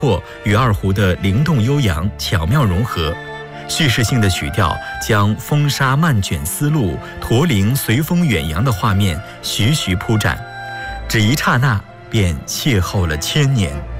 或与二胡的灵动悠扬巧妙融合，叙事性的曲调将风沙漫卷丝路、驼铃随风远扬的画面徐徐铺展，只一刹那便邂逅了千年。